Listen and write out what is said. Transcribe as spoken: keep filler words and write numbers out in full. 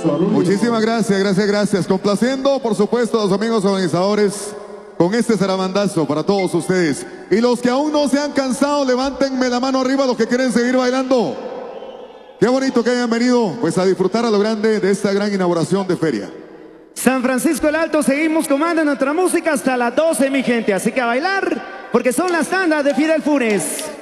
Muchísimas gracias, gracias, gracias. Complaciendo, por supuesto, a los amigos organizadores con este zaramandazo para todos ustedes. Y los que aún no se han cansado, levántenme la mano arriba los que quieren seguir bailando. Qué bonito que hayan venido pues a disfrutar a lo grande de esta gran inauguración de feria. San Francisco el Alto, seguimos comandando nuestra música hasta las doce, mi gente. Así que a bailar, porque son las tandas de Fidel Funes.